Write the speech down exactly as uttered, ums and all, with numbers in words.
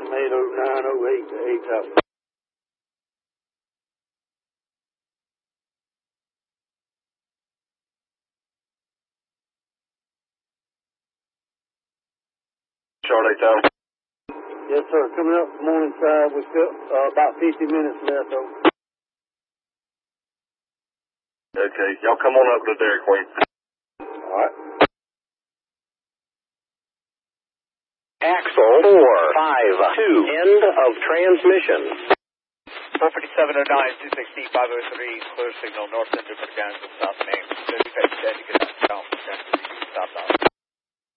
eight oh nine oh eight to eight thousand. Charlie eight thousand. Yes, sir. Coming up morning side. We've got uh, about fifty minutes left. Over. Okay, y'all come on up to Dairy Queen. All right. Axle four five two. End of transmission. four fifty-seven oh nine, two sixty, five oh three, clear signal, north end of Kansas, South Main. thirty-five, you can stop now.